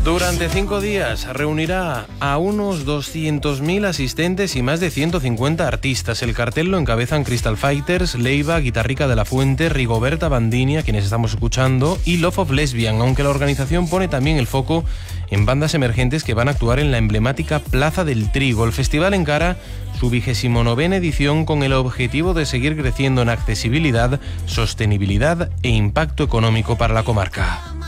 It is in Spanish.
Durante 5 días reunirá a unos 200.000 asistentes y más de 150 artistas. El cartel lo encabezan Crystal Fighters, Leiva, Guitarrica de la Fuente, Rigoberta Bandini, a quienes estamos escuchando, y Love of Lesbian, aunque la organización pone también el foco en bandas emergentes que van a actuar en la emblemática Plaza del Trigo. El festival encara su 29ª edición con el objetivo de seguir creciendo en accesibilidad, sostenibilidad e impacto económico para la comarca.